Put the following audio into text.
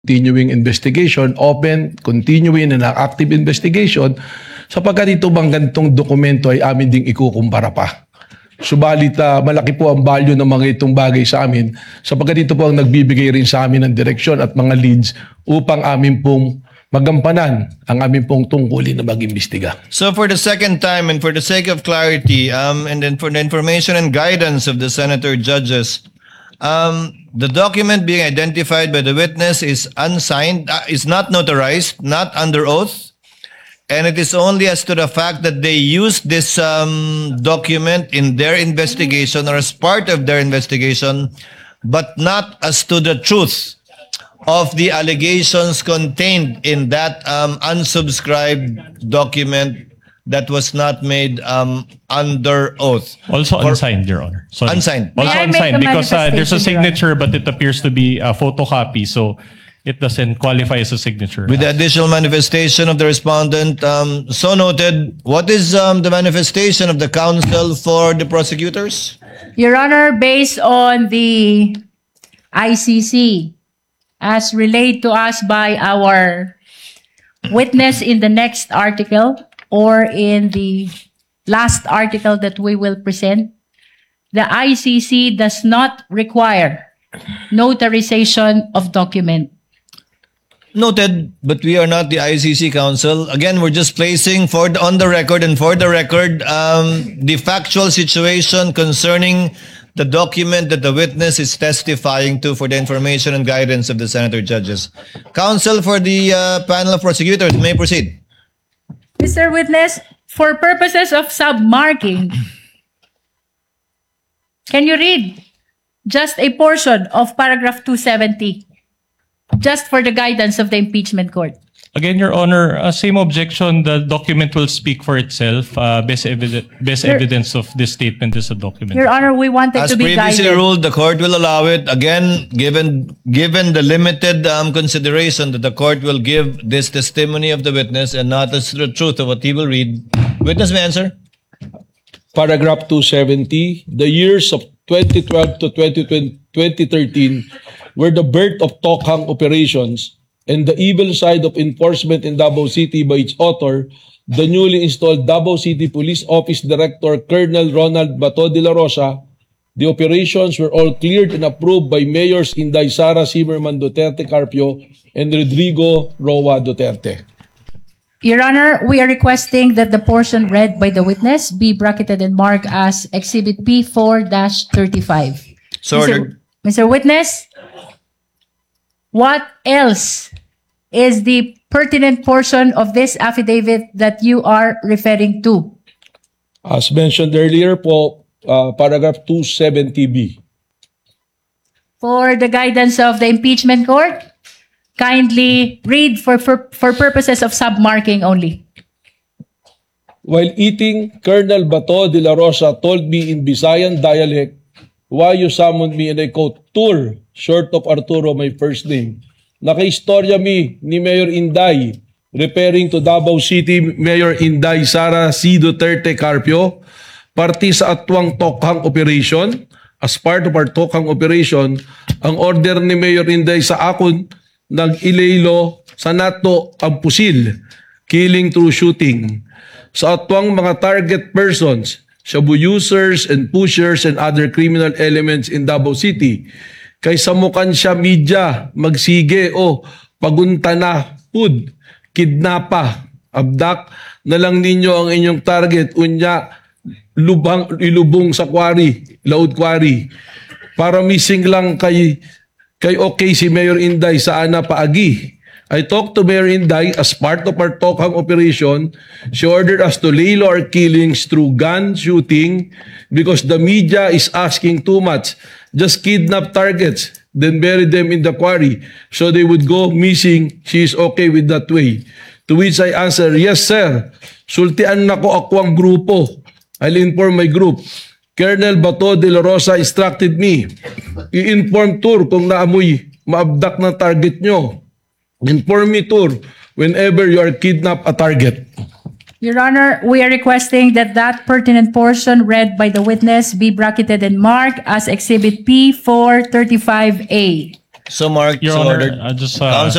continuing investigation, open, continuing and active investigation, sapagkat ito bang ganitong dokumento ay amin ding ikukumpara pa. Subalit malaki po ang value ng mga itong bagay sa amin, sapagkat ito po ang nagbibigay rin sa amin ng direksyon at mga leads upang amin pong magampanan ang amin pong tungkulin na mag-imbestiga. So for the second time and for the sake of clarity, and then for the information and guidance of the senator judges, the document being identified by the witness is unsigned, is not notarized, not under oath, and it is only as to the fact that they used this document in their investigation or as part of their investigation, but not as to the truth of the allegations contained in that unsubscribed document that was not made under oath. Also unsigned, Your Honor. Sorry. Unsigned. Also May I make unsigned a because there's a manifestation, Your Honor? signature, but it appears to be a photocopy, so it doesn't qualify as a signature. With the additional manifestation of the respondent, so noted, what is the manifestation of the counsel for the prosecutors? Your Honor, based on the ICC, as relayed to us by our witness in the next article or in the last article that we will present, the ICC does not require notarization of document. Noted, but we are not the ICC counsel. Again, we're just placing on the record and for the record the factual situation concerning the document that the witness is testifying to for the information and guidance of the senator judges. Counsel for the panel of prosecutors may proceed. Mr. Witness, for purposes of submarking, can you read just a portion of paragraph 270? Just for the guidance of the impeachment court. Again, Your Honor, same objection. The document will speak for itself. Best evidence of this statement is a document. Your Honor, we wanted As to be previously guided. ruled, the court will allow it. Again, given the limited consideration that the court will give this testimony of the witness and not as the truth of what he will read, witness may answer. Paragraph 270, the years of 2012 to 2013 were the birth of Tokhang operations and the evil side of enforcement in Davao City by its author, the newly installed Davao City Police Office Director Colonel Ronald Bato de la Rosa. The operations were all cleared and approved by Mayors Inday Sara Zimmerman Duterte Carpio and Rodrigo Roa Duterte. Your Honor, we are requesting that the portion read by the witness be bracketed and marked as Exhibit P4-35. So ordered. Mr. Witness, what else is the pertinent portion of this affidavit that you are referring to? As mentioned earlier po, paragraph 270B. For the guidance of the impeachment court, kindly read for purposes of submarking only. While eating, Colonel Bato de la Rosa told me in Visayan dialect, why you summoned me, and I quote, Tur, short of Arturo, my first name. Nakaistorya mi ni Mayor Inday, referring to Davao City Mayor Inday Sara C. Duterte Carpio, party sa atwang Tokhang operation. As part of our Tokhang operation, ang order ni Mayor Inday sa akon, nag-ilaylo sa nato ang pusil, killing through shooting. Sa atwang mga target persons, shabu users and pushers and other criminal elements in Davao City. Kaysa mukan siya media, magsige o pagunta na, pud, kidnapa, abdak na lang ninyo ang inyong target, unya, ilubong sa quarry, laod quarry. Para missing lang kay okay si Mayor Inday sa ana paagi. I talked to Mayor Inday as part of our Tokhang operation. She ordered us to lay low our killings through gun shooting because the media is asking too much. Just kidnap targets, then bury them in the quarry so they would go missing. She is okay with that way. To which I answer, yes sir, sultian na ko ako ang grupo. I'll inform my group. Colonel Bato de la Rosa instructed me. I-inform Tur kung naamoy maabdak na target nyo. Inform me, Tur, whenever you are kidnapped a target. Your Honor, we are requesting that that pertinent portion read by the witness be bracketed and marked as Exhibit P4-35A. So marked, Your so Honor, ordered. just Counsel